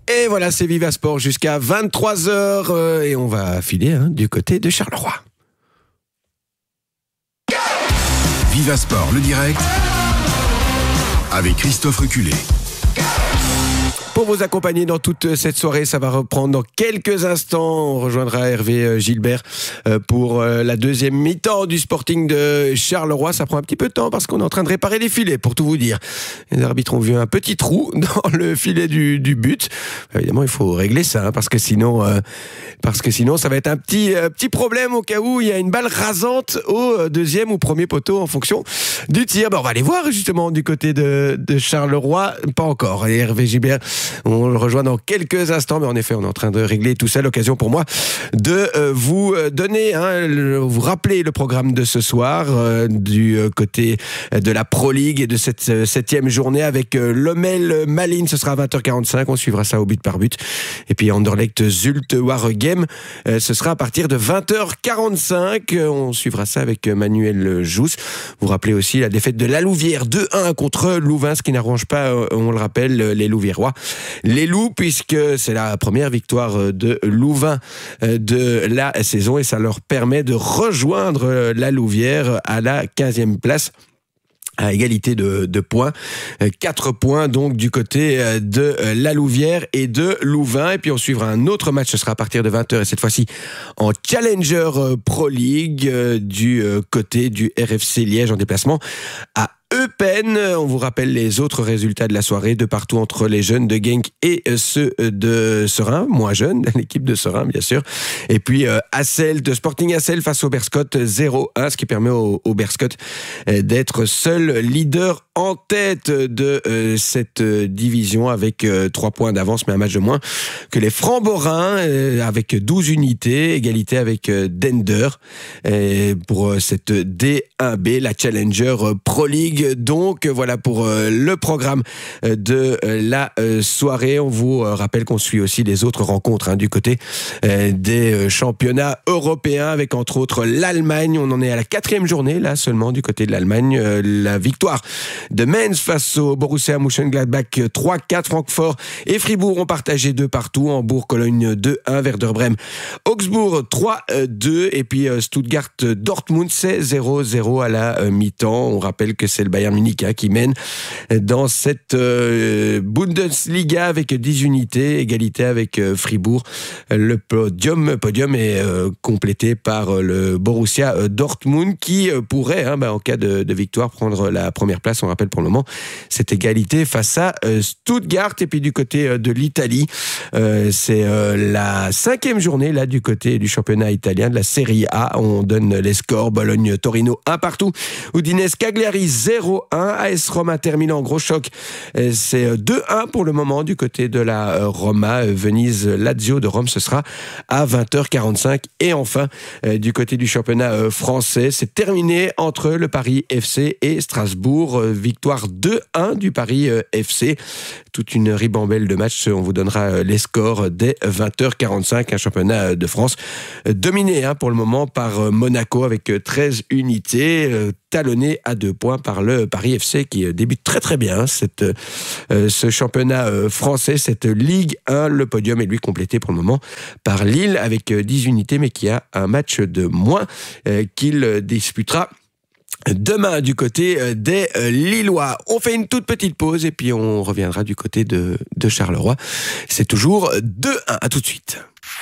Et voilà, c'est Viva Sport jusqu'à 23h et on va filer du côté de Charleroi. Viva Sport, le direct, avec Christophe Reculé. Pour vous accompagner dans toute cette soirée, ça va reprendre dans quelques instants. On rejoindra Hervé Gilbert pour la deuxième mi-temps du Sporting de Charleroi. Ça prend un petit peu de temps parce qu'on est en train de réparer les filets, pour tout vous dire. Les arbitres ont vu un petit trou dans le filet du but. Évidemment, il faut régler ça, parce que sinon, ça va être un petit problème au cas où il y a une balle rasante au deuxième ou premier poteau en fonction du tir. On va aller voir justement du côté de Charleroi. Pas encore. Et Hervé Gilbert, on le rejoint dans quelques instants, mais en effet, on est en train de régler tout ça. L'occasion pour moi de vous donner, vous rappeler le programme de ce soir du côté de la Pro League et de cette 7e journée avec Lommel Malines. Ce sera à 20h45. On suivra ça au but par but. Et puis Anderlecht Zulte Waregem, ce sera à partir de 20h45. On suivra ça avec Manuel Jousse. Vous rappelez aussi la défaite de la Louvière 2-1 contre Louvain, ce qui n'arrange pas, on le rappelle, les Louviérois. Les Loups, puisque c'est la première victoire de Louvain de la saison et ça leur permet de rejoindre la Louvière à la 15e place. À égalité de points, 4 points donc du côté de la Louvière et de Louvain. Et puis on suivra un autre match, ce sera à partir de 20h et cette fois-ci en Challenger Pro League du côté du RFC Liège en déplacement à Eupen. On vous rappelle les autres résultats de la soirée, de partout entre les jeunes de Genk et ceux de Serein, moins jeunes, l'équipe de Serein bien sûr. Et puis Hasselt, Sporting Hasselt face au Berscott 0-1, ce qui permet au Berscott d'être seul leader en tête de cette division avec 3 points d'avance, mais un match de moins que les Francs-Borins avec 12 unités, égalité avec Dender pour cette D1B, la Challenger Pro League. Donc voilà pour le programme de la soirée. On vous rappelle qu'on suit aussi les autres rencontres du côté des championnats européens avec entre autres l'Allemagne. On en est à la 4e journée là seulement du côté de l'Allemagne. La victoire de Mainz face au Borussia Mönchengladbach 3-4. Francfort et Fribourg ont partagé 2 partout. Hambourg, Cologne 2-1. Werder Bremen, Augsbourg 3-2. Et puis Stuttgart, Dortmund, c'est 0-0 à la mi-temps. On rappelle que c'est le Bayern Munich qui mène dans cette Bundesliga avec 10 unités, égalité avec Fribourg. Le podium est complété par le Borussia Dortmund qui pourrait, en cas de victoire, prendre la première place. On rappelle pour le moment cette égalité face à Stuttgart. Et puis du côté de l'Italie, c'est la 5e journée là du côté du championnat italien de la Serie A. On donne les scores: Bologne-Torino 1 partout, Udinese Cagliari 0-1, AS Roma termine en gros choc, c'est 2-1 pour le moment du côté de la Roma. Venise Lazio de Rome, ce sera à 20h45. Et enfin du côté du championnat français, c'est terminé entre le Paris FC et Strasbourg, victoire 2-1 du Paris FC. Toute une ribambelle de matchs, on vous donnera les scores dès 20h45. Un championnat de France dominé pour le moment par Monaco avec 13 unités, talonné à 2 points par le Paris FC qui débute très très bien ce championnat français, cette Ligue 1. Le podium est lui complété pour le moment par Lille avec 10 unités mais qui a un match de moins qu'il disputera demain du côté des Lillois. On fait une toute petite pause et puis on reviendra du côté de Charleroi. C'est toujours 2-1. À tout de suite.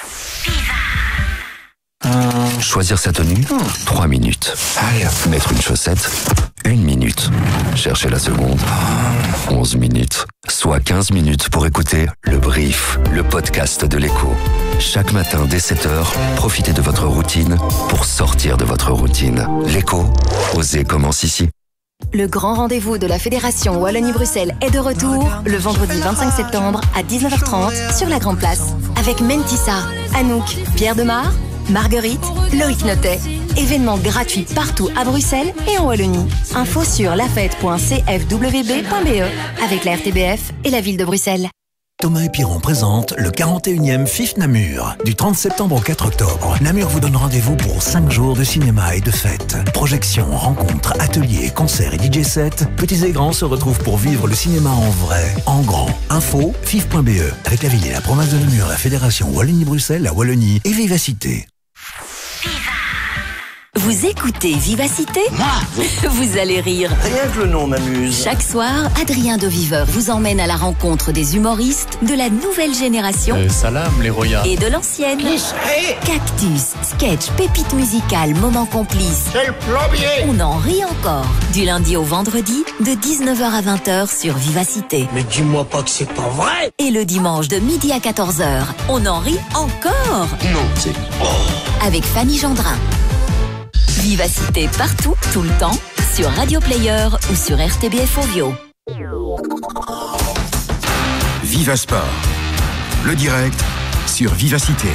Choisir sa tenue, 3 minutes. Mettre une chaussette, 1 minute. Chercher la seconde, 11 minutes. Soit 15 minutes pour écouter Le Brief, le podcast de l'Écho. Chaque matin dès 7h, profitez de votre routine pour sortir de votre routine. L'Écho, osez commence ici. Le grand rendez-vous de la Fédération Wallonie-Bruxelles est de retour le vendredi 25 septembre à 19h30 sur la Grande Place. Avec Mentissa, Anouk, Pierre Demar, Marguerite, Loïc Notet. Événement gratuit partout à Bruxelles et en Wallonie. Info sur lafête.cfwb.be avec la RTBF et la ville de Bruxelles. Thomas et Piron présente le 41e FIF Namur. Du 30 septembre au 4 octobre, Namur vous donne rendez-vous pour 5 jours de cinéma et de fêtes. Projections, rencontres, ateliers, concerts et DJ sets. Petits et grands se retrouvent pour vivre le cinéma en vrai, en grand. Info, fif.be. Avec la ville et la province de Namur, la fédération Wallonie-Bruxelles, la Wallonie et Vivacité. Vous écoutez Vivacité ? Vous allez rire. Rien que le nom m'amuse. Chaque soir, Adrien Deviveur vous emmène à la rencontre des humoristes de la nouvelle génération Salam les Royas et de l'ancienne. Cactus, sketch, pépites musicales, moments complices. C'est le plombier. On en rit encore. Du lundi au vendredi, de 19h à 20h sur Vivacité. Mais dis-moi pas que c'est pas vrai. Et le dimanche de midi à 14h, on en rit encore. Non, c'est... Avec Fanny Gendrin. Vivacité partout, tout le temps, sur Radio Player ou sur RTBF Ovio. Viva Sport, le direct sur Vivacité.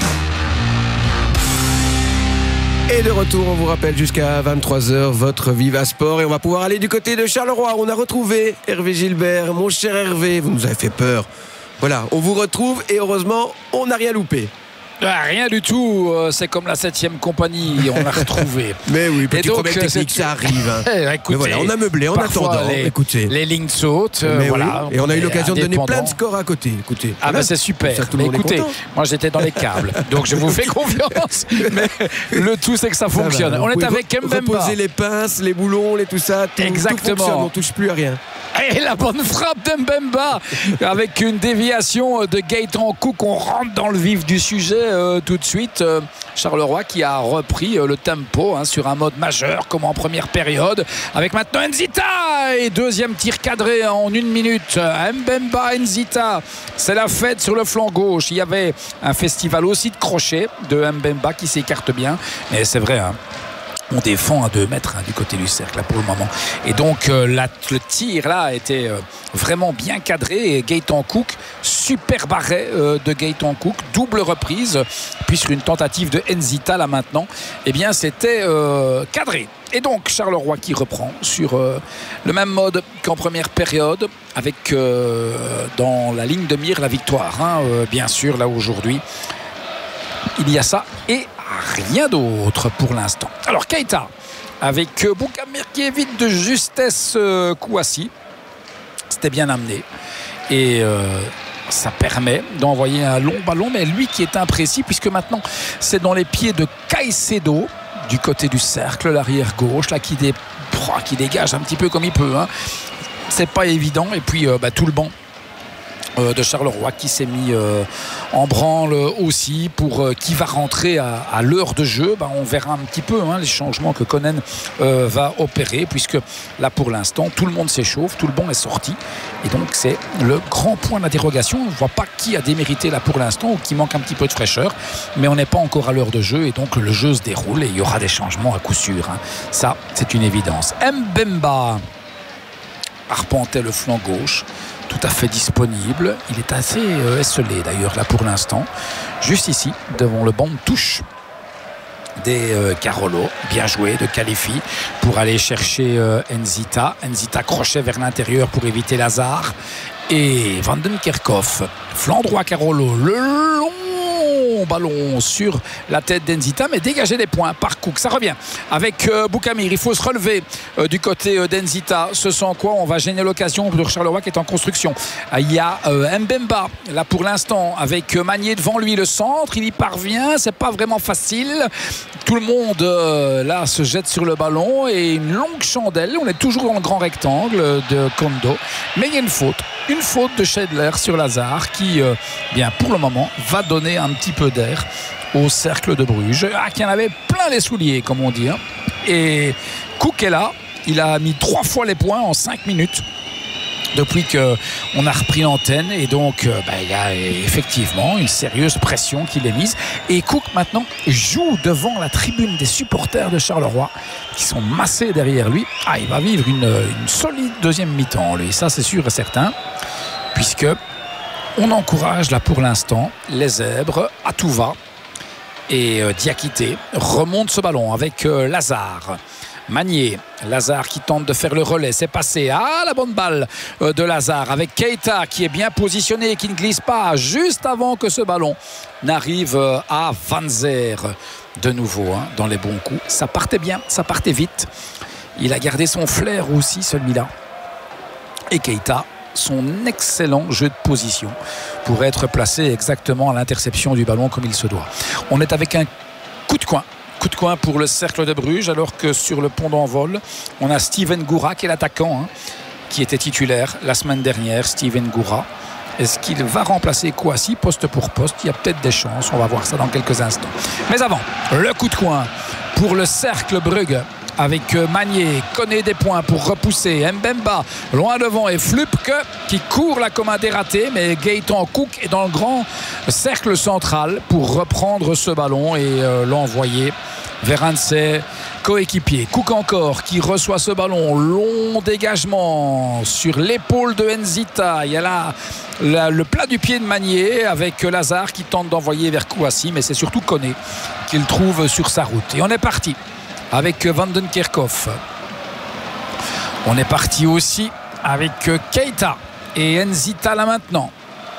Et de retour, on vous rappelle jusqu'à 23h votre Viva Sport et on va pouvoir aller du côté de Charleroi. On a retrouvé Hervé Gilbert. Mon cher Hervé, vous nous avez fait peur. Voilà, on vous retrouve et heureusement, on n'a rien loupé. Ah, rien du tout, c'est comme la 7e compagnie, on l'a retrouvé. Mais oui, petit problème technique, ça arrive. Hein. Écoutez, mais voilà, on a meublé en attendant. Les lignes sautent, voilà. Oui. Et on a eu l'occasion de donner plein de scores à côté. Écoutez, ah voilà. Bah c'est super. Ça, mais écoutez, moi j'étais dans les câbles, donc je vous fais confiance. Mais le tout c'est que ça fonctionne. On est avec Mbemba. Reposer les pinces, les boulons, tout ça. Exactement. Tout fonctionne, on touche plus à rien. Et la bonne frappe de Mbemba avec une déviation de Gaëtan Cook. On rentre dans le vif du sujet tout de suite. Charleroi qui a repris le tempo sur un mode majeur comme en première période avec maintenant Nzita et deuxième tir cadré en 1 minute. Mbemba, Nzita, c'est la fête sur le flanc gauche. Il y avait un festival aussi de crochets de Mbemba qui s'écarte bien, mais c'est vrai on défend à 2 mètres du côté du cercle là, pour le moment. Et donc le tir là a été vraiment bien cadré. Et Gaëtan Cook, super arrêt de Gaëtan Cook, double reprise, puis sur une tentative de Nzita là maintenant, eh bien c'était cadré. Et donc Charleroi qui reprend sur le même mode qu'en première période avec dans la ligne de mire la victoire. Bien sûr là aujourd'hui il y a ça et rien d'autre pour l'instant. Alors Keita avec Boukamir qui évite de justesse Kouassi. C'était bien amené et ça permet d'envoyer un long ballon, mais lui qui est imprécis puisque maintenant c'est dans les pieds de Caicedo du côté du cercle, l'arrière gauche là qui dégage un petit peu comme il peut. C'est pas évident et puis tout le banc de Charleroi qui s'est mis en branle aussi pour qui va rentrer à l'heure de jeu. On verra un petit peu les changements que Konen va opérer puisque là pour l'instant tout le monde s'échauffe, tout le banc est sorti et donc c'est le grand point d'interrogation. On ne voit pas qui a démérité là pour l'instant ou qui manque un petit peu de fraîcheur, mais on n'est pas encore à l'heure de jeu et donc le jeu se déroule et il y aura des changements à coup sûr. Ça c'est une évidence. Mbemba arpentait le flanc gauche, tout à fait disponible. Il est assez esselé d'ailleurs là pour l'instant. Juste ici, devant le banc de touche des Carolo. Bien joué de Khalifi pour aller chercher Nzita. Nzita crochet vers l'intérieur pour éviter Lazare. Et Van den Kerkhoff, flanc droit Carolo. Le long ballon sur la tête d'Nzita, mais dégager des points par Cook. Ça revient avec Boukamir. Il faut se relever du côté d'Nzita. Ce sans quoi on va gêner l'occasion de Charleroi qui est en construction. Il y a Mbemba là pour l'instant avec Magnier devant lui, le centre. Il y parvient. C'est pas vraiment facile. Tout le monde là se jette sur le ballon et une longue chandelle. On est toujours dans le grand rectangle de Kondo, mais il y a une faute. Une faute de Schedler sur Lazare qui, bien pour le moment, va donner un petit peu d'air au cercle de Bruges. Qui en avait plein les souliers, comme on dit. Et Cook est là. Il a mis 3 fois les points en 5 minutes depuis qu'on a repris l'antenne. Et donc, il y a effectivement une sérieuse pression qui l'est mise. Et Cook, maintenant, joue devant la tribune des supporters de Charleroi qui sont massés derrière lui. Il va vivre une solide deuxième mi-temps, lui. Ça, c'est sûr et certain. Puisque on encourage là pour l'instant les Zèbres à tout va. Et Diakité remonte ce ballon avec Lazare. Magnier, Lazare qui tente de faire le relais, c'est passé. Ah, la bonne balle de Lazare avec Keita qui est bien positionné et qui ne glisse pas juste avant que ce ballon n'arrive à Vanzer. De nouveau, dans les bons coups. Ça partait bien, ça partait vite. Il a gardé son flair aussi, celui-là. Et Keita, son excellent jeu de position pour être placé exactement à l'interception du ballon comme il se doit. On est avec un coup de coin. Coup de coin pour le Cercle de Bruges, alors que sur le pont d'envol, on a Steven Goura qui est l'attaquant, qui était titulaire la semaine dernière. Steven Goura. Est-ce qu'il va remplacer Kouassi poste pour poste? Il y a peut-être des chances, on va voir ça dans quelques instants. Mais avant, le coup de coin pour le Cercle Brugge avec Magnier, connaît des points pour repousser. Mbemba loin devant et Flupke qui court là comme un dératé, mais Gaëtan Cook est dans le grand cercle central pour reprendre ce ballon et l'envoyer vers un de ses coéquipiers. Cook encore qui reçoit ce ballon, long dégagement sur l'épaule de Nzita. Il y a là le plat du pied de Magnier avec Lazare qui tente d'envoyer vers Kouassi, mais c'est surtout Koné qu'il trouve sur sa route. Et on est parti avec Vandenkerkhoff. On est parti aussi avec Keita et Nzita là maintenant.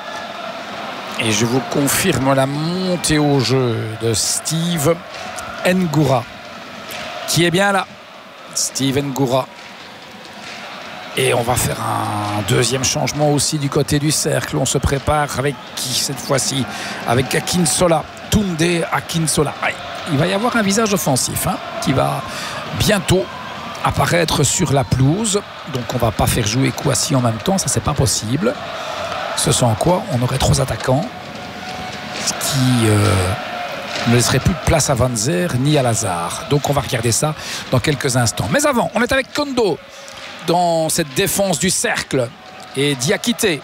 Et je vous confirme la montée au jeu de Steve Ngoura qui est bien là. Steve Ngoura. Et on va faire un deuxième changement aussi du côté du cercle. On se prépare avec qui cette fois-ci? Avec Akinsola. Toundé Akinsola. Il va y avoir un visage offensif qui va bientôt apparaître sur la pelouse. Donc on ne va pas faire jouer Kouassi en même temps. Ça, c'est pas possible. Ce sans quoi on aurait 3 attaquants. Ce qui ne laisserait plus de place à Vanzer ni à Lazare. Donc on va regarder ça dans quelques instants. Mais avant, on est avec Kondo dans cette défense du cercle. Et Diakité.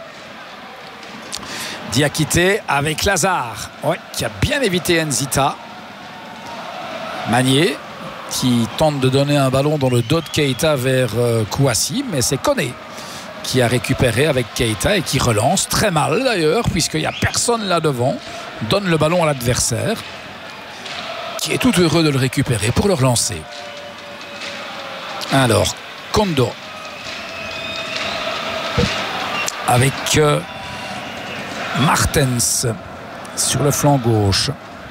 Diakité avec Lazare, qui a bien évité Nzita. Magnier qui tente de donner un ballon dans le dos de Keita vers Kouassi, mais c'est Koné qui a récupéré avec Keita et qui relance très mal d'ailleurs, puisqu'il n'y a personne là devant. Donne le ballon à l'adversaire qui est tout heureux de le récupérer pour le relancer. Alors, Kondo avec Martens sur le flanc gauche.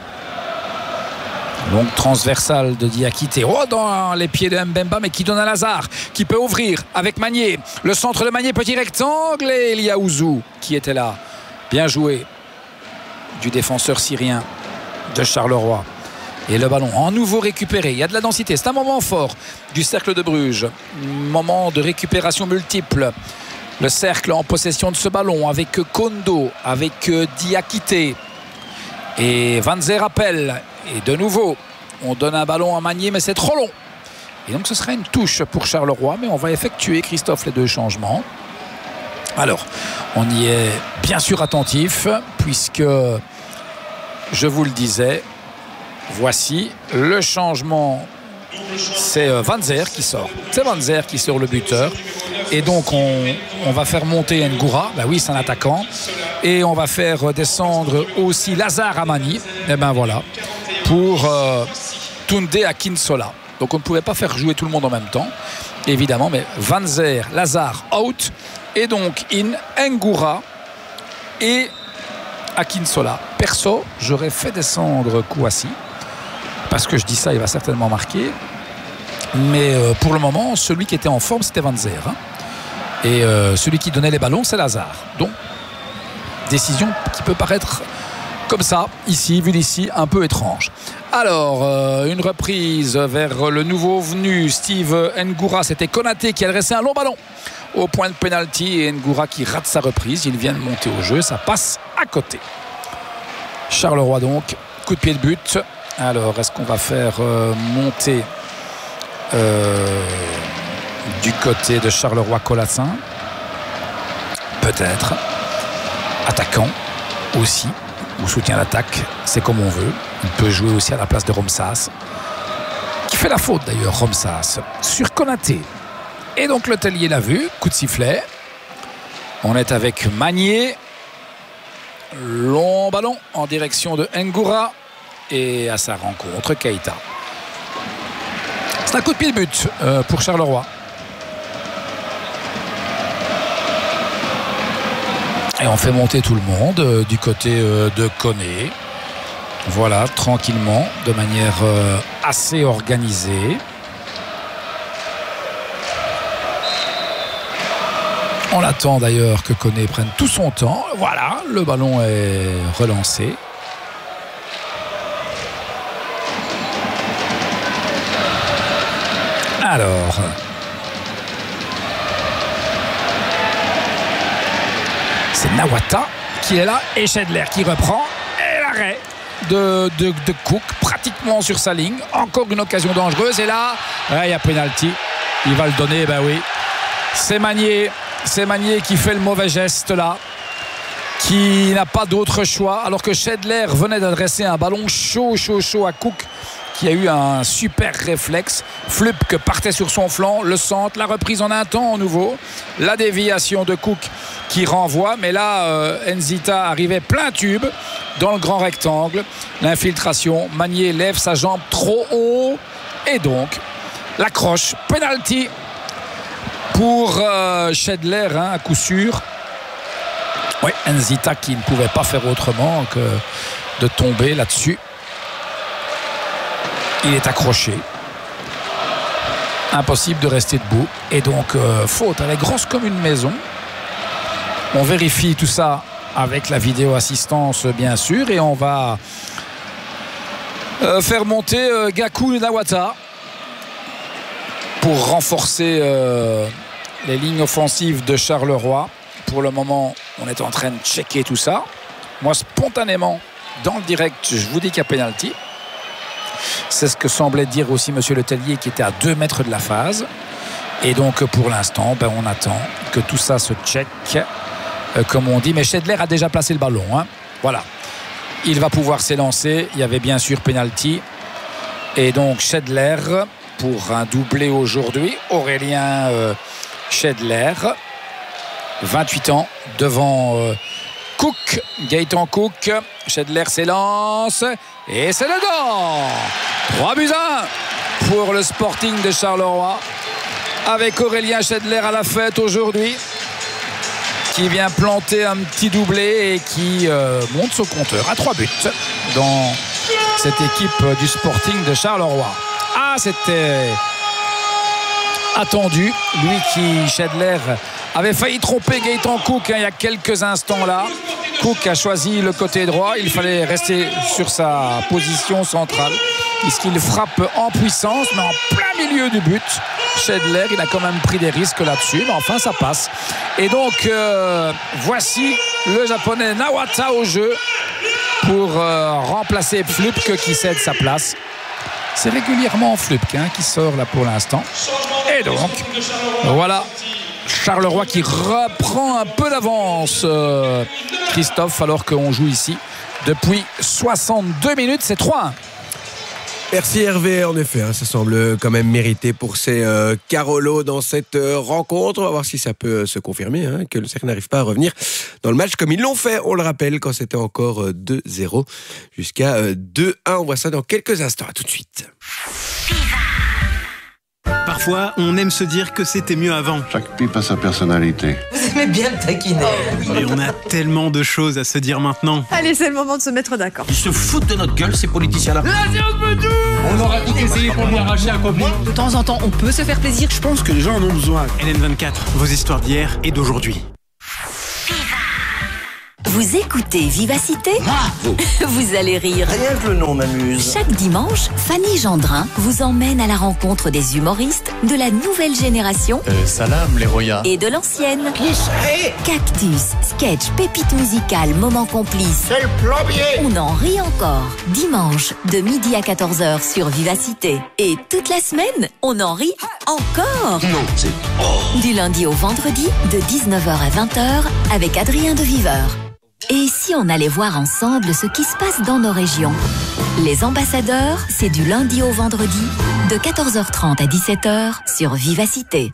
Donc transversal de Diakité. Dans les pieds de Mbemba, mais qui donne à Lazare, qui peut ouvrir avec Magnier. Le centre de Magnier, petit rectangle, et il y a Ouzou qui était là. Bien joué du défenseur syrien de Charleroi. Et le ballon en nouveau récupéré. Il y a de la densité. C'est un moment fort du Cercle de Bruges. Moment de récupération multiple. Le cercle en possession de ce ballon avec Kondo, avec Diakité. Et Vanzer appelle. Et de nouveau, on donne un ballon à Magnier, mais c'est trop long. Et donc ce sera une touche pour Charleroi, mais on va effectuer, Christophe, les 2 changements. Alors, on y est bien sûr attentif, puisque, je vous le disais, voici le changement. C'est Vanzer qui sort. C'est Vanzer qui sort le buteur. Et donc on va faire monter Ngoura. Ben oui, c'est un attaquant. Et on va faire descendre aussi Lazare Amani. Et ben voilà. Pour Toundé Akinsola. Donc on ne pouvait pas faire jouer tout le monde en même temps. Évidemment, mais Vanzer, Lazare out. Et donc Ngoura et Akinsola. Perso, j'aurais fait descendre Kouassi. Parce que je dis ça, il va certainement marquer. Mais pour le moment, celui qui était en forme, c'était Vanzer. Et celui qui donnait les ballons, c'est Lazare. Donc, décision qui peut paraître comme ça, ici, vu d'ici, un peu étrange. Alors, une reprise vers le nouveau venu, Steve Ngoura. C'était Konaté qui adressait un long ballon au point de pénalty. Et Ngoura qui rate sa reprise. Il vient de monter au jeu. Ça passe à côté. Charleroi donc, coup de pied de but. Alors, est-ce qu'on va faire monter du côté de Charleroi-Colassin? Peut-être. Attaquant aussi, ou soutien d'attaque, c'est comme on veut. Il peut jouer aussi à la place de Romsas, qui fait la faute d'ailleurs, Romsas, sur Konaté. Et donc le Tellier l'a vu, coup de sifflet. On est avec Magnier. Long ballon en direction de Ngoura. Et à sa rencontre, Keita. C'est un coup de pied de but pour Charleroi. Et on fait monter tout le monde du côté de Koné. Voilà, tranquillement, de manière assez organisée. On attend d'ailleurs que Koné prenne tout son temps. Voilà, le ballon est relancé. Alors, c'est Nawata qui est là et Schedler qui reprend. Et l'arrêt de Cook pratiquement sur sa ligne. Encore une occasion dangereuse. Et là, il y a pénalty. Il va le donner, ben oui. C'est Magnier qui fait le mauvais geste là, qui n'a pas d'autre choix, alors que Schedler venait d'adresser un ballon chaud à Cook, qui a eu un super réflexe. Flupke partait sur son flanc, le centre, la reprise en un temps en nouveau, la déviation de Cook qui renvoie, mais là Nzita arrivait plein tube dans le grand rectangle, l'infiltration, Magnier lève sa jambe trop haut et donc l'accroche, penalty pour Schedler, à coup sûr. Oui, Nzita qui ne pouvait pas faire autrement que de tomber là-dessus. Il est accroché. Impossible de rester debout. Et donc, faute. Elle est grosse comme une maison. On vérifie tout ça avec la vidéo assistance, bien sûr. Et on va faire monter Gakou Nawata pour renforcer les lignes offensives de Charleroi. Pour le moment, on est en train de checker tout ça. Moi, spontanément, dans le direct, je vous dis qu'il y a pénalty. C'est ce que semblait dire aussi M. Letellier, qui était à 2 mètres de la phase. Et donc, pour l'instant, on attend que tout ça se check, comme on dit. Mais Schedler a déjà placé le ballon. Voilà. Il va pouvoir s'élancer. Il y avait bien sûr pénalty. Et donc, Schedler, pour un doublé aujourd'hui. Aurélien Schedler, 28 ans, devant Cook, Gaëtan Cook. Schedler s'élance et c'est dedans. 3-1 pour le Sporting de Charleroi, avec Aurélien Schedler à la fête aujourd'hui, qui vient planter un petit doublé et qui monte son compteur à 3 buts dans cette équipe du Sporting de Charleroi. C'était attendu, lui qui, Schedler, avait failli tromper Gaëtan Cook il y a quelques instants là. Cook a choisi le côté droit, il fallait rester sur sa position centrale, puisqu'il frappe en puissance, mais en plein milieu du but. Schedler, il a quand même pris des risques là-dessus, mais enfin ça passe. Et donc voici le japonais Nawata au jeu pour remplacer Flupke qui cède sa place. C'est régulièrement Flupke qui sort là pour l'instant. Et donc voilà Charleroi qui reprend un peu d'avance, Christophe, alors qu'on joue ici depuis 62 minutes. C'est 3-1. Merci Hervé, en effet, ça semble quand même mérité pour ces Carolo dans cette rencontre. On va voir si ça peut se confirmer, que le Cercle n'arrive pas à revenir dans le match comme ils l'ont fait, on le rappelle, quand c'était encore 2-0 jusqu'à 2-1. On voit ça dans quelques instants, à tout de suite. Parfois, on aime se dire que c'était mieux avant. Chaque pipe a sa personnalité. Vous aimez bien me taquiner. Mais on a tellement de choses à se dire maintenant. Allez, c'est le moment de se mettre d'accord. Ils se foutent de notre gueule, ces politiciens-là. On aura tout essayé pour lui arracher un copain. De temps en temps, on peut se faire plaisir. Je pense que les gens en ont besoin. LN24, vos histoires d'hier et d'aujourd'hui. Vous écoutez Vivacité ? Vous allez rire. Rien que le nom m'amuse. Chaque dimanche, Fanny Gendrin vous emmène à la rencontre des humoristes de la nouvelle génération Salam, les royas. et de l'ancienne. Qui serait Cactus, sketch, pépite musicale, moment complice. C'est le plombier. On en rit encore. Dimanche, de midi à 14h sur Vivacité. Et toute la semaine, on en rit encore. Non, c'est... Du lundi au vendredi, de 19h à 20h, avec Adrien de Viveur. Et si on allait voir ensemble ce qui se passe dans nos régions ? Les ambassadeurs, c'est du lundi au vendredi, de 14h30 à 17h sur Vivacité.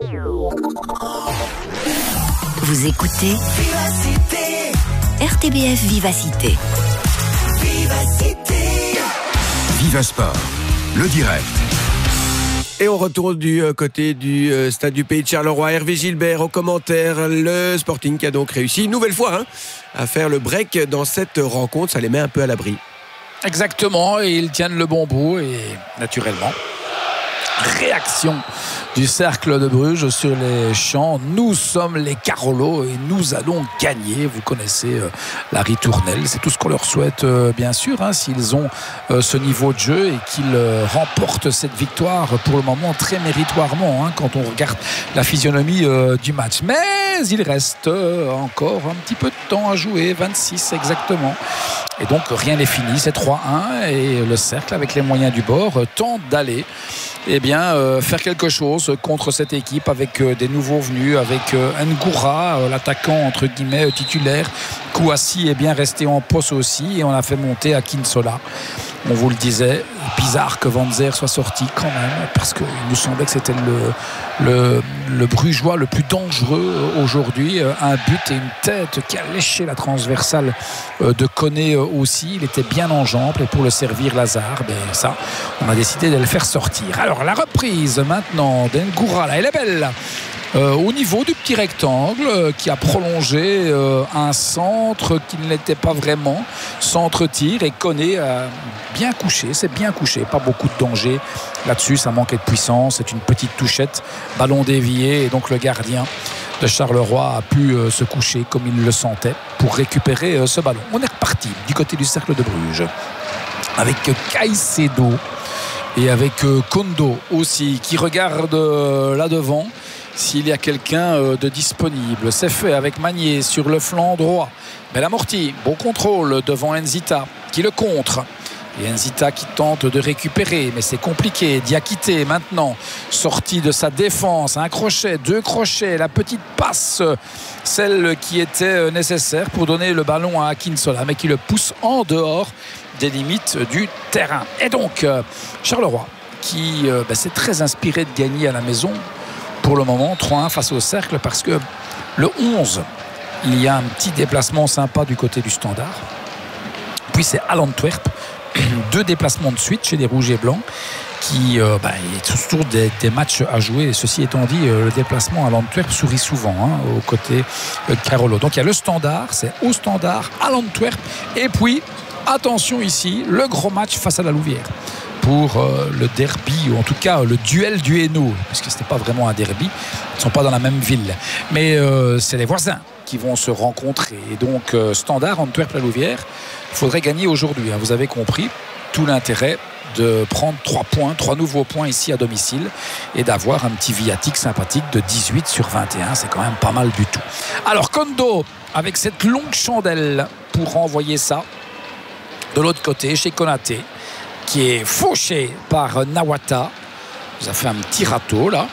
Vous écoutez Vivacité. RTBF Vivacité. Viva Sport, le direct. Et on retourne du côté du stade du Pays de Charleroi. Hervé Gilbert au commentaire. Le Sporting qui a donc réussi une nouvelle fois à faire le break dans cette rencontre. Ça les met un peu à l'abri. Exactement, et ils tiennent le bon bout et naturellement réaction du Cercle de Bruges sur les champs. Nous sommes les Carolos et nous allons gagner. Vous connaissez la ritournelle, c'est tout ce qu'on leur souhaite bien sûr, s'ils ont ce niveau de jeu et qu'ils remportent cette victoire pour le moment très méritoirement quand on regarde la physionomie du match. Mais il reste encore un petit peu de temps à jouer, 26 exactement. Et donc rien n'est fini, c'est 3-1 et le Cercle avec les moyens du bord tente d'aller faire quelque chose contre cette équipe avec des nouveaux venus, avec Ngoura, l'attaquant entre guillemets titulaire. Kouassi est bien resté en poste aussi et on a fait monter Akinsola. On vous le disait, bizarre que Van Zer soit sorti quand même, parce qu'il nous semblait que c'était le Brugeois le plus dangereux aujourd'hui. Un but et une tête qui a léché la transversale de Koné aussi. Il était bien en jambes et pour le servir Lazare, ça, on a décidé de le faire sortir. Alors la reprise maintenant d'Ngoura, là, elle est belle. Au niveau du petit rectangle qui a prolongé un centre qui ne l'était pas vraiment, centre-tir, et Koné bien couché, c'est bien couché, pas beaucoup de danger là-dessus, ça manquait de puissance, c'est une petite touchette, ballon dévié et donc le gardien de Charleroi a pu se coucher comme il le sentait pour récupérer ce ballon. On est reparti du côté du Cercle de Bruges avec Caicedo et avec Kondo aussi qui regarde là devant s'il y a quelqu'un de disponible. C'est fait avec Magnier sur le flanc droit. Bellamorti, bon contrôle devant Nzita qui le contre. Et Nzita qui tente de récupérer, mais c'est compliqué. Diakité maintenant, sorti de sa défense. Un crochet, 2 crochets, la petite passe, celle qui était nécessaire pour donner le ballon à Akinsola, mais qui le pousse en dehors des limites du terrain. Et donc, Charleroi qui s'est très inspiré de gagner à la maison. Pour le moment, 3-1 face au Cercle, parce que le 11, il y a un petit déplacement sympa du côté du Standard. Puis c'est à l'Antwerp, 2 déplacements de suite chez les Rouges et Blancs, qui il est toujours des matchs à jouer. Ceci étant dit, le déplacement à l'Antwerp sourit souvent au côté Carolo. Donc il y a le Standard, c'est au Standard, à l'Antwerp. Et puis, attention ici, le gros match face à la Louvière. Pour le derby, ou en tout cas le duel du Hainaut, parce que ce n'était pas vraiment un derby, ils ne sont pas dans la même ville, mais c'est les voisins qui vont se rencontrer. Et donc Standard, Antwerp, la Louvière, il faudrait gagner aujourd'hui, vous avez compris tout l'intérêt de prendre 3 nouveaux points ici à domicile et d'avoir un petit viatique sympathique de 18 sur 21, c'est quand même pas mal du tout. Alors Kondo avec cette longue chandelle pour renvoyer ça de l'autre côté chez Konaté, qui est fauché par Nawata. Il a fait un petit râteau là,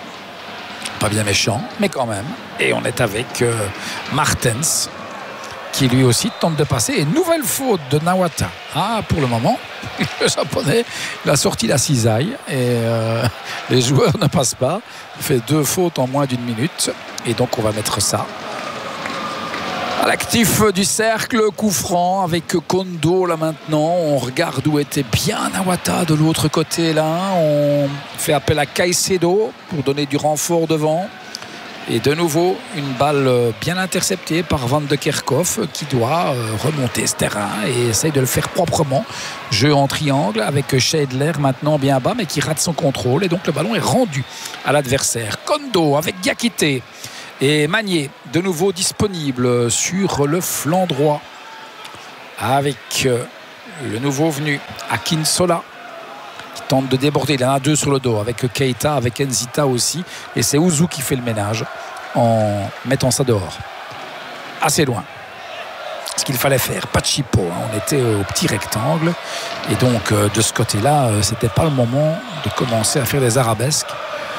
pas bien méchant mais quand même, et on est avec Martens qui lui aussi tente de passer, et nouvelle faute de Nawata. Pour le moment le japonais, il a sorti la cisaille et les joueurs ne passent pas. Il fait 2 fautes en moins d'1 minute et donc on va mettre ça à l'actif du Cercle. Coup franc avec Kondo là maintenant. On regarde où était bien Nawata de l'autre côté là. On fait appel à Caicedo pour donner du renfort devant. Et de nouveau une balle bien interceptée par Van de Kerkhoff qui doit remonter ce terrain et essaye de le faire proprement. Jeu en triangle avec Scheidler maintenant bien bas mais qui rate son contrôle, et donc le ballon est rendu à l'adversaire. Kondo avec Diakité et Magnier de nouveau disponible sur le flanc droit avec le nouveau venu Akinsola qui tente de déborder. Il en a 2 sur le dos avec Keita, avec Nzita aussi, et c'est Ouzou qui fait le ménage en mettant ça dehors assez loin. Ce qu'il fallait faire, pas de chipot, on était au petit rectangle et donc de ce côté là c'était pas le moment de commencer à faire des arabesques.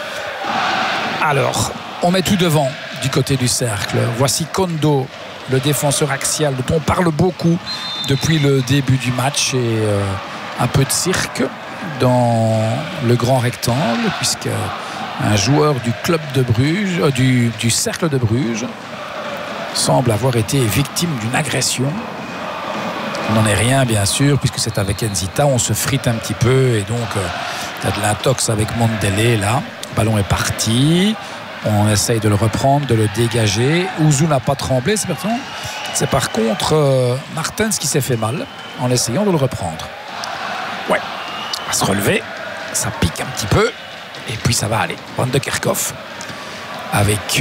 Alors on met tout devant du côté du Cercle. Voici Kondo, le défenseur axial dont on parle beaucoup depuis le début du match, et un peu de cirque dans le grand rectangle, puisque un joueur du club de Bruges, du Cercle de Bruges semble avoir été victime d'une agression. Il n'en est rien bien sûr, puisque c'est avec Nzita, on se frite un petit peu et donc Il y a de l'intox avec Mandela là. Le ballon est parti. On essaye de le reprendre, de le dégager. Ouzou n'a pas tremblé, c'est pertinent. C'est par contre Martens qui s'est fait mal en essayant de le reprendre. Ouais, on va se relever. Ça pique un petit peu. Et puis ça va aller. Van de Kerkhoff avec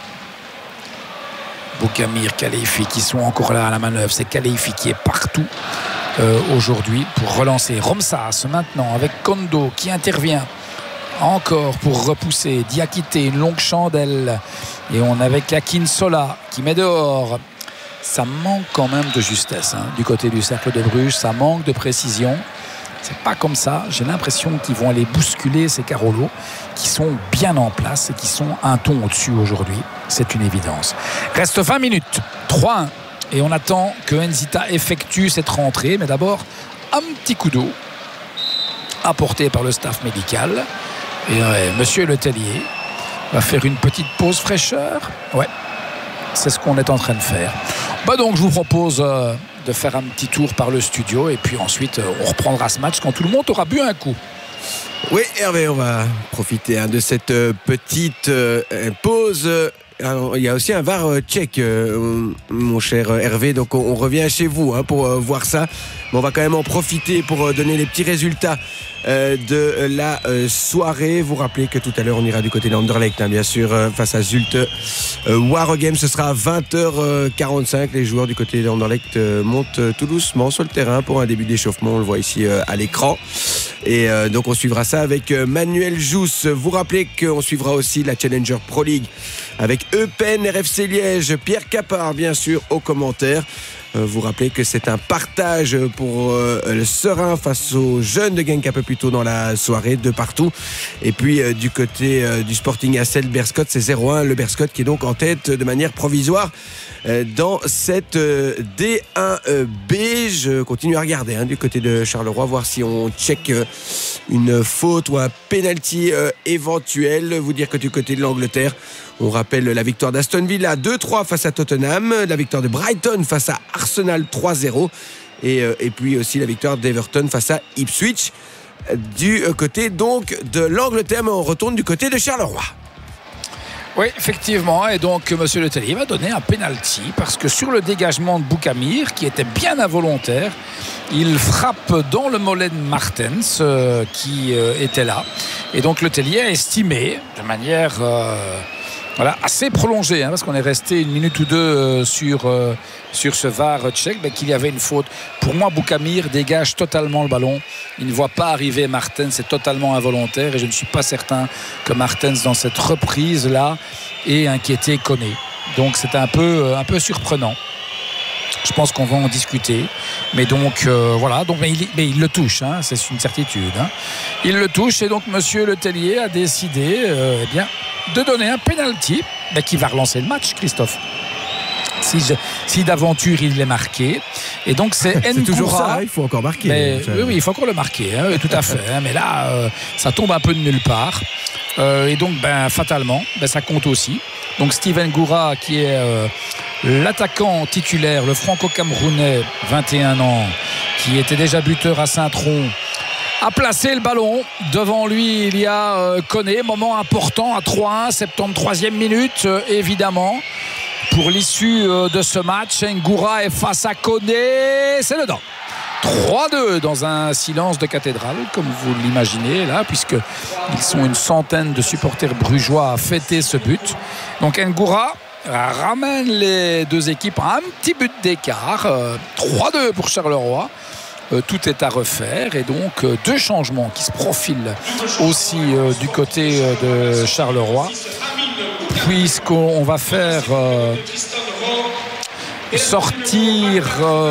Boukamir, Khalifi qui sont encore là à la manœuvre. C'est Khalifi qui est partout aujourd'hui pour relancer. Romsas maintenant avec Kondo qui intervient encore pour repousser. Diakité, une longue chandelle. Et on a avec Akinsola qui met dehors. Ça manque quand même de justesse du côté du Cercle de Bruges. Ça manque de précision. C'est pas comme ça. J'ai l'impression qu'ils vont aller bousculer ces Carolo qui sont bien en place et qui sont un ton au-dessus aujourd'hui. C'est une évidence. Reste 20 minutes. 3-1. Et on attend que Nzita effectue cette rentrée. Mais d'abord, un petit coup d'eau apporté par le staff médical. Et Monsieur Letellier va faire une petite pause fraîcheur. Ouais, c'est ce qu'on est en train de faire. Donc je vous propose de faire un petit tour par le studio et puis ensuite on reprendra ce match quand tout le monde aura bu un coup. Oui, Hervé, on va profiter de cette petite pause. Alors, il y a aussi un VAR check, mon cher Hervé, donc on revient chez vous pour voir ça. Mais on va quand même en profiter pour donner les petits résultats de la soirée. Vous rappelez que tout à l'heure on ira du côté d'Anderlecht, bien sûr, face à Zulte Waregem. Ce sera à 20h45. Les joueurs du côté d'Anderlecht montent tout doucement sur le terrain pour un début d'échauffement. On le voit ici à l'écran. Et donc on suivra ça avec Manuel Jousse. Vous rappelez qu'on suivra aussi la Challenger Pro League avec Eupen, RFC Liège, Pierre Capard bien sûr aux commentaires. Vous rappelez que c'est un partage pour le Serein face aux jeunes de Genk un peu plus tôt dans la soirée, de partout. Et puis du côté du Sporting Hasselt, Berscott, c'est 0-1. Le Berscott qui est donc en tête de manière provisoire dans cette D1B. Je continue à regarder du côté de Charleroi, voir si on check une faute ou un penalty éventuel. Vous dire que du côté de l'Angleterre, on rappelle la victoire d'Aston Villa 2-3 face à Tottenham, la victoire de Brighton face à Arsenal 3-0 et puis aussi la victoire d'Everton face à Ipswich du côté donc de l'Angleterre. Mais on retourne du côté de Charleroi. Oui, effectivement, et donc Monsieur Letellier va donner un penalty parce que sur le dégagement de Boukamir, qui était bien involontaire, il frappe dans le mollet de Martens qui était là. Et donc Letellier a estimé de manière assez prolongée, parce qu'on est resté une minute ou deux sur ce VAR check, qu'il y avait une faute. Pour moi, Boukamir dégage totalement le ballon. Il ne voit pas arriver Martens, c'est totalement involontaire et je ne suis pas certain que Martens, dans cette reprise-là, ait inquiété Koné. Donc c'est un peu surprenant. Je pense qu'on va en discuter. Mais donc, mais il le touche, c'est une certitude. Il le touche et donc Monsieur Letellier a décidé de donner un penalty qui va relancer le match, Christophe. Si d'aventure il l'est marqué. Et donc c'est toujours ça, il faut encore marquer. Oui, il faut encore le marquer, tout à fait. Mais là, ça tombe un peu de nulle part. Et donc, fatalement, ça compte aussi. Donc Steven Goura, qui est l'attaquant titulaire, le franco-camerounais, 21 ans, qui était déjà buteur à Saint-Tron, a placé le ballon. Devant lui, il y a Koné. Moment important à 3-1, 73e minute, évidemment. Pour l'issue de ce match, Ngoura est face à Koné. C'est dedans. 3-2 dans un silence de cathédrale, comme vous l'imaginez là, puisqu'ils sont une centaine de supporters brugeois à fêter ce but. Donc Ngoura ramène les deux équipes à un petit but d'écart. 3-2 pour Charleroi. Tout est à refaire et donc deux changements qui se profilent aussi du côté de Charleroi, puisqu'on va faire sortir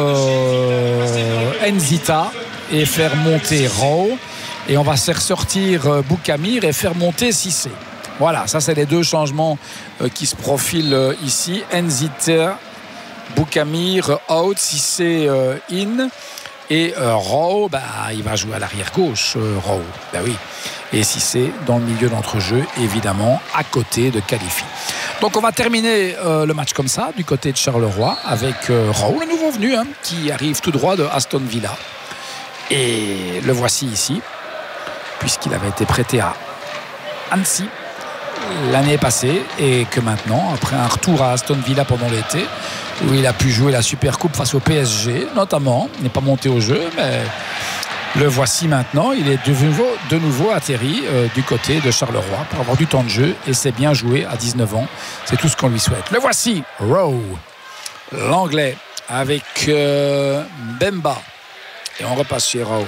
Nzita et faire monter Rao, et on va faire sortir Boukamir et faire monter Cissé. Voilà, ça c'est les deux changements qui se profilent ici. Nzita, Boukamir out, Cissé in. Et Rao, il va jouer à l'arrière gauche, Rao. Oui. Et Cissé dans le milieu d'entrejeu, évidemment, à côté de Khalifi. Donc on va terminer le match comme ça, du côté de Charleroi, avec Rao, le nouveau venu, qui arrive tout droit de Aston Villa. Et le voici ici, puisqu'il avait été prêté à Annecy l'année passée et que maintenant, après un retour à Aston Villa pendant l'été, où il a pu jouer la Supercoupe face au PSG notamment, il n'est pas monté au jeu, mais le voici maintenant, il est de nouveau atterri du côté de Charleroi pour avoir du temps de jeu et c'est bien joué à 19 ans, c'est tout ce qu'on lui souhaite. Le voici, Rowe, l'anglais avec Bemba et on repasse chez Rowe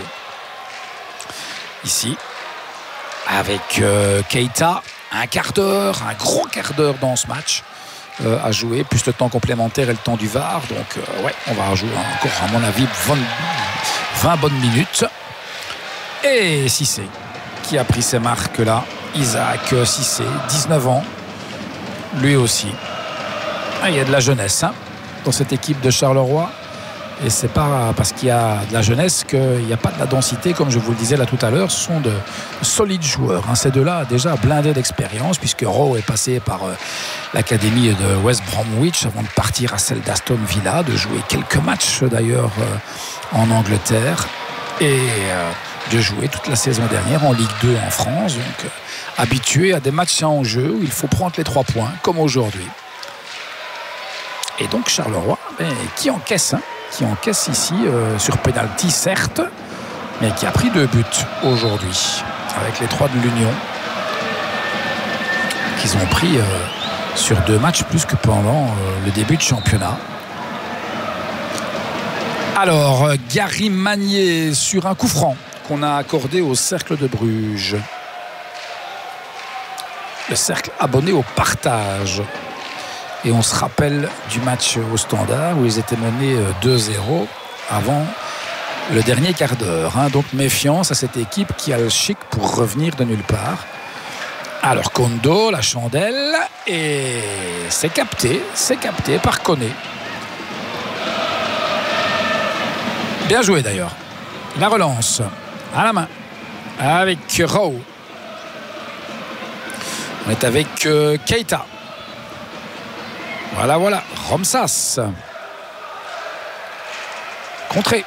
ici avec Keita, un quart d'heure, un gros quart d'heure dans ce match à jouer, plus le temps complémentaire et le temps du VAR, donc ouais, on va jouer encore à mon avis 20 bonnes minutes. Et Cissé qui a pris ses marques là, Isaac Cissé, 19 ans, lui aussi. Ah, il y a de la jeunesse dans cette équipe de Charleroi. Et c'est pas parce qu'il y a de la jeunesse qu'il n'y a pas de la densité, comme je vous le disais là tout à l'heure. Ce sont de solides joueurs. Ces deux-là déjà blindés d'expérience, puisque Rowe est passé par l'académie de West Bromwich avant de partir à celle d'Aston Villa, de jouer quelques matchs d'ailleurs en Angleterre et de jouer toute la saison dernière en Ligue 2 en France. Donc habitué à des matchs en jeu où il faut prendre les 3 points, comme aujourd'hui. Et donc Charleroi qui encaisse ici sur pénalty certes, mais qui a pris 2 buts aujourd'hui avec les 3 de l'Union qu'ils ont pris sur 2 matchs plus que pendant le début de championnat. Alors Gary Magnier sur un coup franc qu'on a accordé au Cercle de Bruges, le Cercle abonné au partage. Et on se rappelle du match au Standard où ils étaient menés 2-0 avant le dernier quart d'heure. Donc méfiance à cette équipe qui a le chic pour revenir de nulle part. Alors Kondo, la chandelle, et c'est capté par Koné. Bien joué d'ailleurs. La relance à la main avec Rowe. On est avec Keita. Voilà, Romsas. Contré.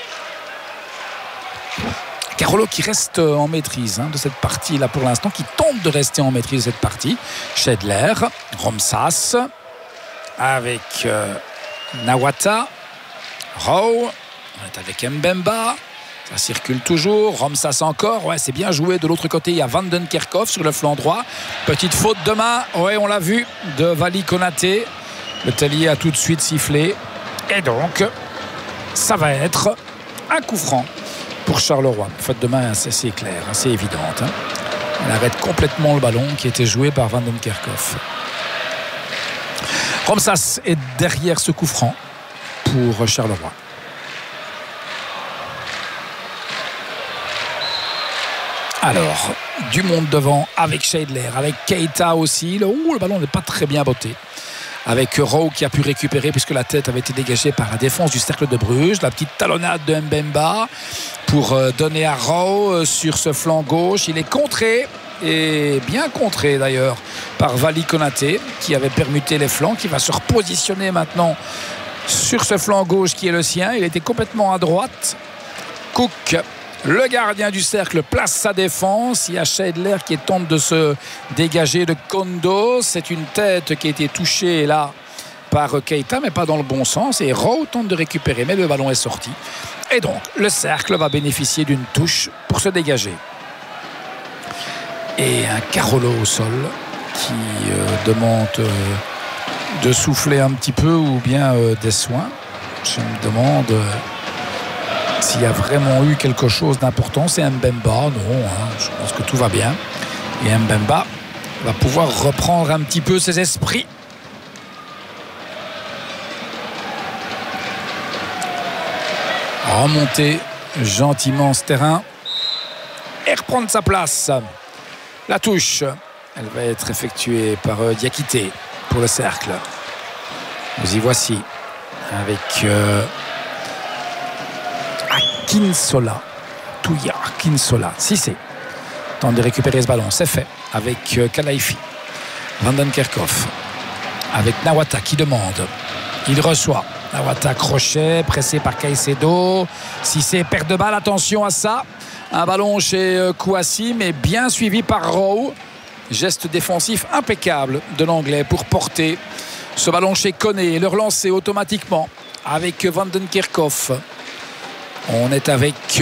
Carolo qui reste en maîtrise de cette partie là pour l'instant, qui tente de rester en maîtrise de cette partie. Schedler, Romsas avec Nawata, Rowe, on est avec Mbemba, ça circule toujours, Romsas encore, ouais c'est bien joué. De l'autre côté il y a Van den Kerkhoff sur le flanc droit, petite faute de main, ouais on l'a vu, de Vali Konaté. Le Tellier a tout de suite sifflé et donc ça va être un coup franc pour Charleroi. Faute de main assez claire, assez évidente. Elle arrête complètement le ballon qui était joué par Van den Kerkhoff. Romsas est derrière ce coup franc pour Charleroi. Alors, du monde devant avec Schedler, avec Keita aussi. Le ballon n'est pas très bien botté. Avec Rowe qui a pu récupérer puisque la tête avait été dégagée par la défense du Cercle de Bruges. La petite talonnade de Mbemba pour donner à Rowe sur ce flanc gauche. Il est contré, et bien contré d'ailleurs, par Vali Konaté qui avait permuté les flancs, qui va se repositionner maintenant sur ce flanc gauche qui est le sien. Il était complètement à droite. Cook, le gardien du cercle, place sa défense. Il y a Schedler qui tente de se dégager de Kondo. C'est une tête qui a été touchée là par Keita, mais pas dans le bon sens. Et Rowe tente de récupérer, mais le ballon est sorti. Et donc, le cercle va bénéficier d'une touche pour se dégager. Et un Carolo au sol qui demande de souffler un petit peu ou bien des soins. Je me demande... s'il y a vraiment eu quelque chose d'important. C'est Mbemba, non, je pense que tout va bien. Et Mbemba va pouvoir reprendre un petit peu ses esprits. Remonter gentiment ce terrain et reprendre sa place. La touche, elle va être effectuée par Diakité pour le cercle. Nous y voici avec... Kinsola, Touya, Kinsola, Cissé tente de récupérer ce ballon, c'est fait avec Kalaifi. Van den Kerkhoff avec Nawata qui demande, il reçoit. Nawata crochet, pressé par Caicedo. Cissé perd de balle, attention à ça. Un ballon chez Kouassi, mais bien suivi par Rowe. Geste défensif impeccable de l'Anglais pour porter ce ballon chez Koné et le relancer automatiquement avec Van den Kerkhoff. On est avec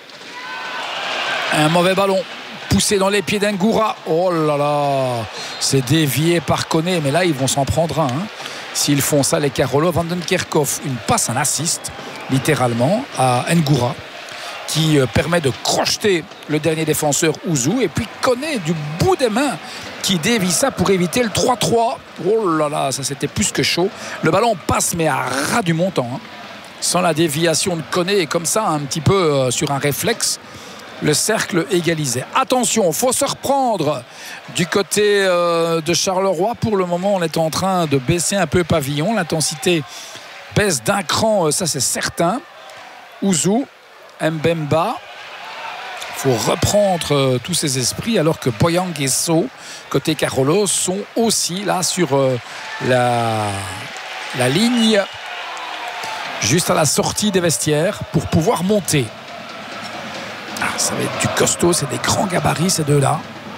un mauvais ballon poussé dans les pieds d'Ngoura. Oh là là, c'est dévié par Koné, mais là ils vont s'en prendre un. S'ils font ça, les Carolo. Van den Kerkhoff, une passe, un assist, littéralement, à Ngoura, qui permet de crocheter le dernier défenseur Ouzou. Et puis Koné, du bout des mains, qui dévie ça pour éviter le 3-3. Oh là là, ça c'était plus que chaud. Le ballon passe, mais à ras du montant. Sans la déviation de Koné, et comme ça, un petit peu sur un réflexe, le cercle égalisé. Attention, il faut se reprendre du côté de Charleroi. Pour le moment, on est en train de baisser un peu pavillon. L'intensité baisse d'un cran, ça c'est certain. Ouzou, Mbemba. Il faut reprendre tous ces esprits, alors que Boyang et So, côté Carolo, sont aussi là sur la ligne, juste à la sortie des vestiaires, pour pouvoir monter. Ça va être du costaud, c'est des grands gabarits ces deux-là.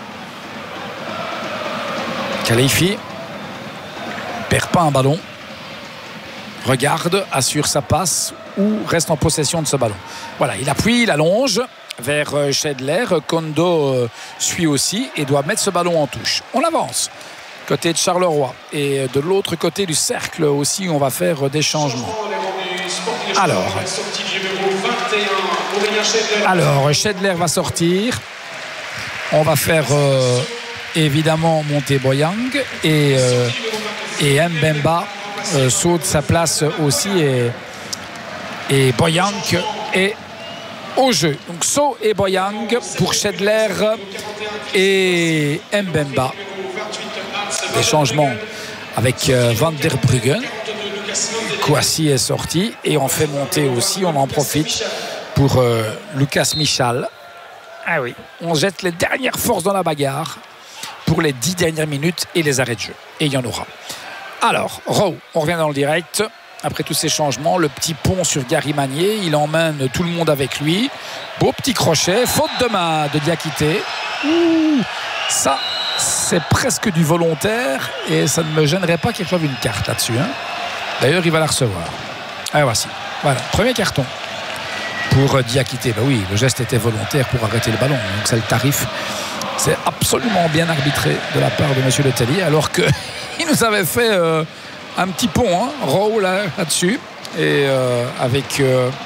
Khalifi perd pas un ballon, regarde, assure sa passe ou reste en possession de ce ballon. Voilà, il appuie, il allonge vers Schedler. Kondo suit aussi et doit mettre ce ballon en touche. On avance côté de Charleroi, et de l'autre côté du cercle aussi on va faire des changements. Alors Schedler va sortir. On va faire évidemment monter Boyang, et Mbemba saute sa place aussi, et Boyang est au jeu. Donc So et Boyang pour Schedler et Mbemba. Des changements avec Van der Bruggen. Kouassi est sorti et on fait monter aussi, on en profite pour Lucas Michal. Ah oui, on jette les dernières forces dans la bagarre pour les 10 dernières minutes et les arrêts de jeu. Et il y en aura. Alors, Rowe, on revient dans le direct. Après tous ces changements, le petit pont sur Gary Magnier, il emmène tout le monde avec lui. Beau petit crochet, faute de main de Diakité. Ouh, ça, c'est presque du volontaire et ça ne me gênerait pas qu'il reçoive une carte là-dessus. D'ailleurs, il va la recevoir. Ah, voici. Voilà, premier carton pour Diakité. Ben oui, le geste était volontaire pour arrêter le ballon. Donc c'est le tarif. C'est absolument bien arbitré de la part de M. Letellier, alors qu'il nous avait fait un petit pont, Rowe là-dessus. Et avec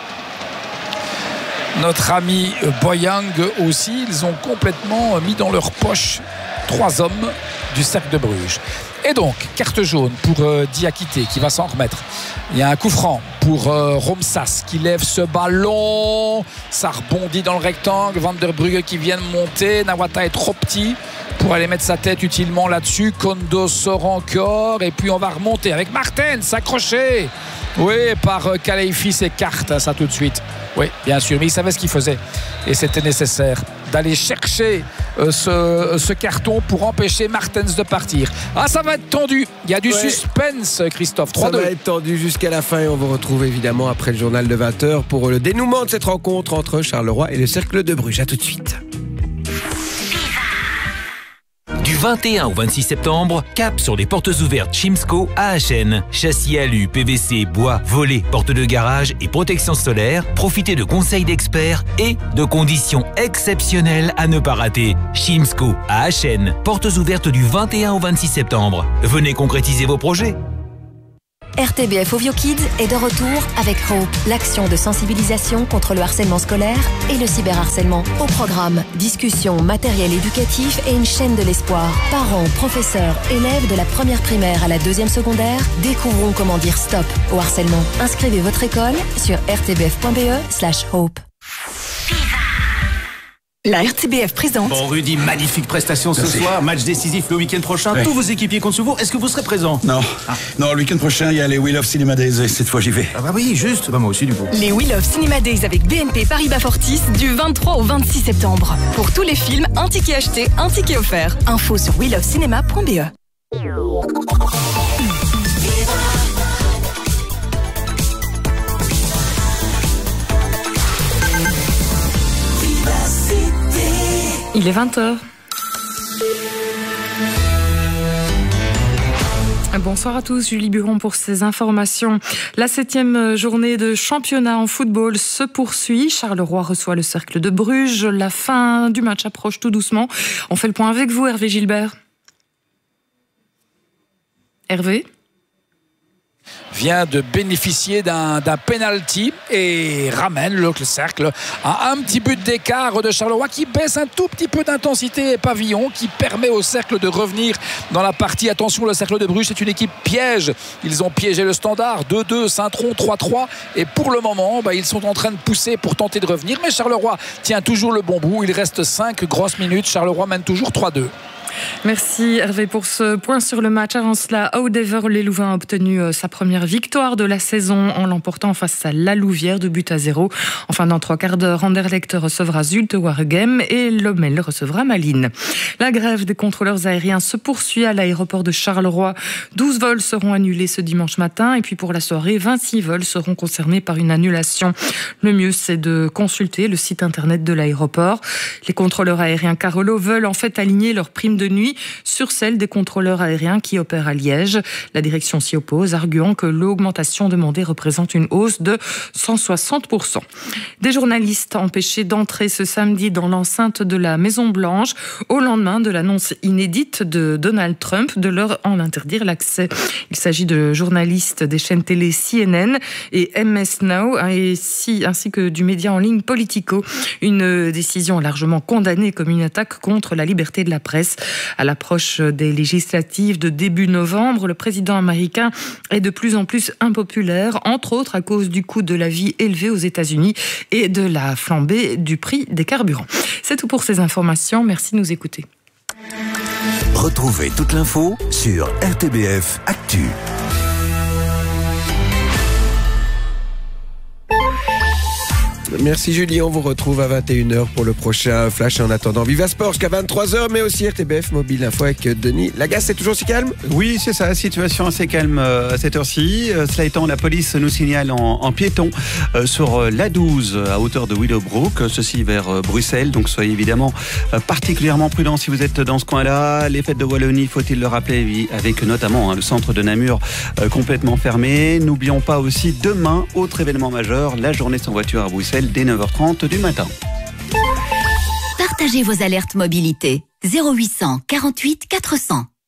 notre ami Boyang aussi, ils ont complètement mis dans leur poche 3 hommes du Cercle de Bruges. Et donc, carte jaune pour Diakité qui va s'en remettre. Il y a un coup franc pour Romsas qui lève ce ballon. Ça rebondit dans le rectangle. Van der Brugge qui vient de monter. Nawata est trop petit pour aller mettre sa tête utilement là-dessus. Kondo sort encore. Et puis on va remonter avec Martens accroché. Oui, par Khalifi, c'est carte, ça tout de suite. Oui, bien sûr, mais il savait ce qu'il faisait. Et c'était nécessaire d'aller chercher ce carton pour empêcher Martens de partir. Ah, ça va être tendu. Il y a du suspense, Christophe. 3-2. Ça va être tendu jusqu'à la fin et on vous retrouve évidemment après le journal de 20h pour le dénouement de cette rencontre entre Charleroi et le Cercle de Bruges. À tout de suite. Du 21 au 26 septembre, cap sur les portes ouvertes Chimsco à Achen. Châssis alu, PVC, bois, volets, portes de garage et protection solaire. Profitez de conseils d'experts et de conditions exceptionnelles à ne pas rater. Chimsco à Achen. Portes ouvertes du 21 au 26 septembre. Venez concrétiser vos projets. RTBF Ovio Kids est de retour avec Hope, l'action de sensibilisation contre le harcèlement scolaire et le cyberharcèlement. Au programme, discussions, matériel éducatif et une chaîne de l'espoir. Parents, professeurs, élèves de la première primaire à la 2e secondaire, découvrons comment dire stop au harcèlement. Inscrivez votre école sur rtbf.be/hope. La RTBF présente. Bon, Rudy, magnifique prestation ce soir. Match décisif le week-end prochain. Ouais. Tous vos équipiers comptent sur vous. Est-ce que vous serez présent? Non. Non, le week-end prochain, il y a les Wheel of Cinema Days et cette fois, j'y vais. Ah bah oui, juste. Bah moi aussi, du coup. Les Wheel of Cinema Days avec BNP Paribas Fortis du 23 au 26 septembre. Pour tous les films, un ticket acheté, un ticket offert. Info sur wheelofcinema.be. Il est 20h. Bonsoir à tous, Julie Buron pour ces informations. La 7e journée de championnat en football se poursuit. Charleroi reçoit le Cercle de Bruges. La fin du match approche tout doucement. On fait le point avec vous, Hervé Gilbert. Hervé vient de bénéficier d'un penalty et ramène le cercle à un petit but d'écart de Charleroi qui baisse un tout petit peu d'intensité et pavillon qui permet au cercle de revenir dans la partie. Attention, le Cercle de Bruges, c'est une équipe piège. Ils ont piégé le Standard 2-2, Saint-Tron 3-3 et pour le moment ils sont en train de pousser pour tenter de revenir, mais Charleroi tient toujours le bon bout. Il reste 5 grosses minutes. Charleroi mène toujours 3-2. Merci Hervé pour ce point sur le match. Avant cela, Audever-les-Louvains a obtenu sa première victoire de la saison en l'emportant face à La Louvière de but à 0. Enfin, dans 3 quarts d'heure, Anderlecht recevra Zulte Waregem et Lommel recevra Malines. La grève des contrôleurs aériens se poursuit à l'aéroport de Charleroi. 12 vols seront annulés ce dimanche matin et puis pour la soirée, 26 vols seront concernés par une annulation. Le mieux, c'est de consulter le site internet de l'aéroport. Les contrôleurs aériens Carolo veulent en fait aligner leurs primes de nuit sur celle des contrôleurs aériens qui opèrent à Liège. La direction s'y oppose, arguant que l'augmentation demandée représente une hausse de 160%. Des journalistes empêchés d'entrer ce samedi dans l'enceinte de la Maison-Blanche au lendemain de l'annonce inédite de Donald Trump de leur en interdire l'accès. Il s'agit de journalistes des chaînes télé CNN et MS Now ainsi que du média en ligne Politico. Une décision largement condamnée comme une attaque contre la liberté de la presse. À l'approche des législatives de début novembre, le président américain est de plus en plus impopulaire, entre autres à cause du coût de la vie élevé aux États-Unis et de la flambée du prix des carburants. C'est tout pour ces informations. Merci de nous écouter. Retrouvez toute l'info sur RTBF Actu. Merci Julie, on vous retrouve à 21h pour le prochain Flash. En attendant, Viva Sport jusqu'à 23h, mais aussi RTBF Mobile Info avec Denis Lagasse. C'est toujours si calme ? Oui, c'est ça, situation assez calme à cette heure-ci. Cela étant, la police nous signale en piéton sur l'A12 à hauteur de Willowbrook, ceci vers Bruxelles. Donc soyez évidemment particulièrement prudents si vous êtes dans ce coin-là. Les fêtes de Wallonie, faut-il le rappeler, avec notamment le centre de Namur complètement fermé. N'oublions pas aussi demain, autre événement majeur, la journée sans voiture à Bruxelles dès 9h30 du matin. Partagez vos alertes mobilité 0800 48 400.